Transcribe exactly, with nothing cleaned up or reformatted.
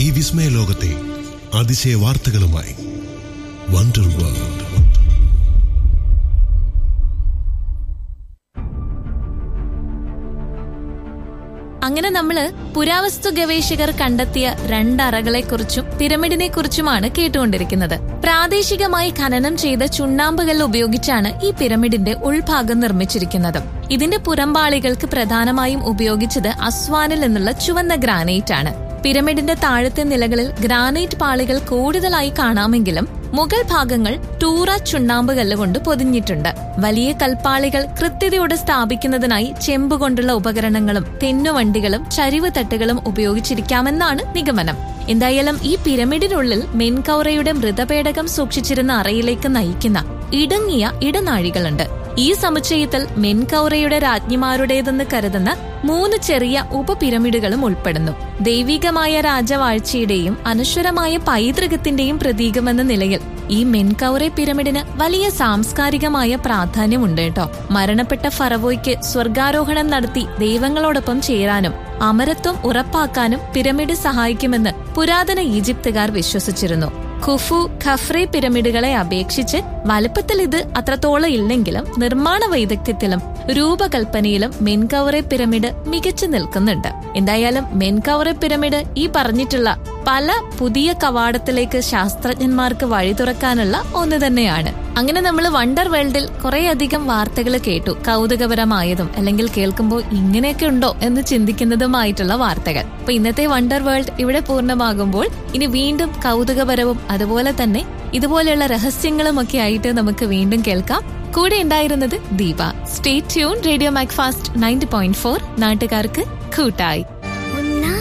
ഈ വിസ്മയ ലോകത്തെ അതിശയ വാർത്തകളുമായി വണ്ടർ വേൾഡ്. അങ്ങനെ നമ്മള് പുരാവസ്തു ഗവേഷകർ കണ്ടെത്തിയ രണ്ടറകളെക്കുറിച്ചും പിരമിഡിനെ കുറിച്ചുമാണ് കേട്ടുകൊണ്ടിരിക്കുന്നത്. പ്രാദേശികമായി ഖനനം ചെയ്ത ചുണ്ണാമ്പുകല്ല് ഉപയോഗിച്ചാണ് ഈ പിരമിഡിന്റെ ഉൾഭാഗം നിർമ്മിച്ചിരിക്കുന്നത്. ഇതിന്റെ പുറംപാളികൾക്ക് പ്രധാനമായും ഉപയോഗിച്ചത് അസ്വാനിൽ നിന്നുള്ള ചുവന്ന ഗ്രാനൈറ്റ് ആണ്. പിരമിഡിന്റെ താഴത്തെ നിലകളിൽ ഗ്രാനൈറ്റ് പാളികൾ കൂടുതലായി കാണാമെങ്കിലും മുകൾ ഭാഗങ്ങൾ ടൂറ ചുണ്ണാമ്പുകല്ല് കൊണ്ട് പൊതിഞ്ഞിട്ടുണ്ട്. വലിയ കൽപ്പാളികൾ കൃത്യതയോടെ സ്ഥാപിക്കുന്നതിനായി ചെമ്പുകൊണ്ടുള്ള ഉപകരണങ്ങളും തെന്നുവണ്ടികളും ചരിവ് തട്ടുകളും ഉപയോഗിച്ചിരിക്കാമെന്നാണ് നിഗമനം. എന്തായാലും ഈ പിരമിഡിനുള്ളിൽ മെൻകൗറയുടെ മൃതപേടകം സൂക്ഷിച്ചിരുന്ന അറയിലേക്ക് നയിക്കുന്ന ഇടുങ്ങിയ ഇടനാഴികളുണ്ട്. ഈ സമുച്ചയത്തിൽ മെൻകൗറയുടെ രാജ്ഞിമാരുടേതെന്ന് കരുതുന്ന മൂന്ന് ചെറിയ ഉപപിരമിഡുകളും ഉൾപ്പെടുന്നു. ദൈവികമായ രാജവാഴ്ചയുടെയും അനശ്വരമായ പൈതൃകത്തിന്റെയും പ്രതീകമെന്ന നിലയിൽ ഈ മെൻകൗറെ പിരമിഡിന് വലിയ സാംസ്കാരികമായ പ്രാധാന്യമുണ്ട് കേട്ടോ. മരണപ്പെട്ട ഫറവോയ്ക്ക് സ്വർഗാരോഹണം നടത്തി ദൈവങ്ങളോടൊപ്പം ചേരാനും അമരത്വം ഉറപ്പാക്കാനും പിരമിഡ് സഹായിക്കുമെന്ന് പുരാതന ഈജിപ്തുകാർ വിശ്വസിച്ചിരുന്നു. ഖുഫു, ഖഫ്രെ പിരമിഡുകളെ അപേക്ഷിച്ച് വലുപ്പത്തിൽ ഇത് അത്രത്തോളം ഇല്ലെങ്കിലും നിർമ്മാണ വൈദഗ്ധ്യത്തിലും രൂപകൽപ്പനയിലും മെൻകൗറെ പിരമിഡ് മികച്ചു നിൽക്കുന്നുണ്ട്. എന്തായാലും മെൻകൗറെ പിരമിഡ് ഈ പറഞ്ഞിട്ടുള്ള പല പുതിയ കവാടത്തിലേക്ക് ശാസ്ത്രജ്ഞന്മാർക്ക് വഴി തുറക്കാനുള്ള ഒന്ന് തന്നെയാണ്. അങ്ങനെ നമ്മൾ വണ്ടർ വേൾഡിൽ കുറേയധികം വാർത്തകൾ കേട്ടു. കൗതുകപരമായതും അല്ലെങ്കിൽ കേൾക്കുമ്പോൾ ഇങ്ങനെയൊക്കെ ഉണ്ടോ എന്ന് ചിന്തിക്കുന്നതുമായിട്ടുള്ള വാർത്തകൾ. അപ്പൊ ഇന്നത്തെ വണ്ടർ വേൾഡ് ഇവിടെ പൂർണ്ണമാകുമ്പോൾ ഇനി വീണ്ടും കൗതുകപരവും അതുപോലെ തന്നെ ഇതുപോലെയുള്ള രഹസ്യങ്ങളും ഒക്കെ ആയിട്ട് നമുക്ക് വീണ്ടും കേൾക്കാം. കൂടെ ഉണ്ടായിരുന്നത് Deepa. Stay tune. Radio Macfast ninety point four നാട്ടുകാർക്ക് കൂട്ടായി.